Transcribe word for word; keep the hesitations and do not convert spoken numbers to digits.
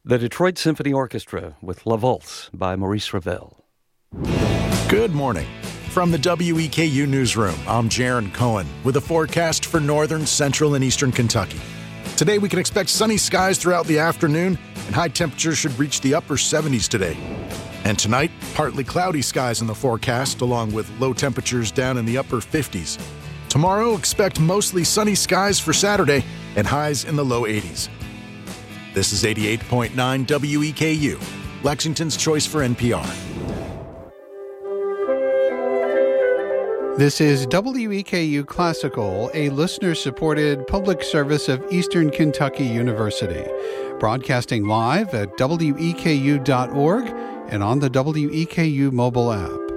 The Detroit Symphony Orchestra with La Valse by Maurice Ravel. Good morning. From the W E K U Newsroom, I'm Jaron Cohen with a forecast for northern, central, and eastern Kentucky. Today we can expect sunny skies throughout the afternoon, and high temperatures should reach the upper seventies today. And tonight, partly cloudy skies in the forecast, along with low temperatures down in the upper fifties. Tomorrow, expect mostly sunny skies for Saturday and highs in the low eighties. This is eighty-eight point nine W E K U, Lexington's choice for N P R. This is W E K U Classical, a listener-supported public service of Eastern Kentucky University, broadcasting live at W E K U dot org and on the W E K U mobile app.